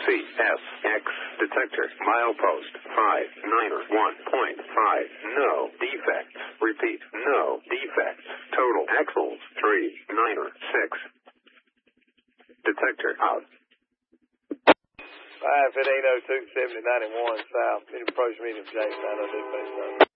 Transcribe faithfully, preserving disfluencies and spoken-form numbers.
C S X detector milepost five niner one point five. No defects. Repeat, no defects. Total axles three niner six. Detector out. Five, if it ain't oh two, seventy, ninety-one, south. Medium approach, medium J, nine oh two,